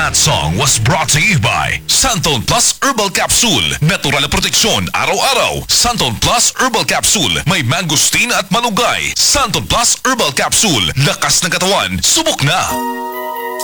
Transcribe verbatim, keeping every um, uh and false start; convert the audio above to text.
That song was brought to you by Santon Plus Herbal Capsule. Natural na proteksyon araw-araw. Santon Plus Herbal Capsule. May mangosteen at malunggay. Santon Plus Herbal Capsule. Lakas ng katawan. Subok na!